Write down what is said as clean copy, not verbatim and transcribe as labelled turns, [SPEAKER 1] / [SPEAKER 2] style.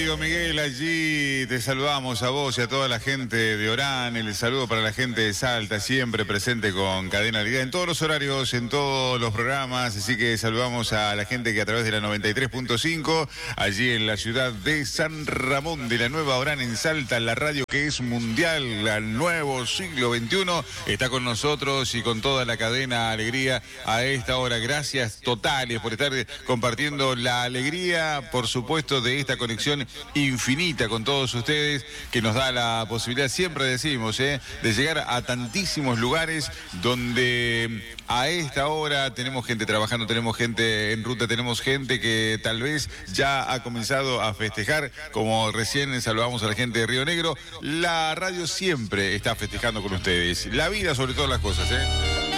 [SPEAKER 1] amigo Miguel, allí te saludamos a vos y a toda la gente de Orán. El saludo para la gente de Salta, siempre presente con Cadena Alegría en todos los horarios, en todos los programas. Así que saludamos a la gente que a través de la 93.5, allí en la ciudad de San Ramón de la Nueva Orán en Salta, la radio que es mundial, al nuevo siglo XXI, está con nosotros y con toda la cadena Alegría a esta hora. Gracias totales por estar compartiendo la alegría, por supuesto, de esta conexión infinita con todos ustedes, que nos da la posibilidad, siempre decimos, de llegar a tantísimos lugares donde a esta hora tenemos gente trabajando, tenemos gente en ruta, tenemos gente que tal vez ya ha comenzado a festejar, como recién saludamos a la gente de Río Negro. La radio siempre está festejando con ustedes, la vida sobre todas las cosas,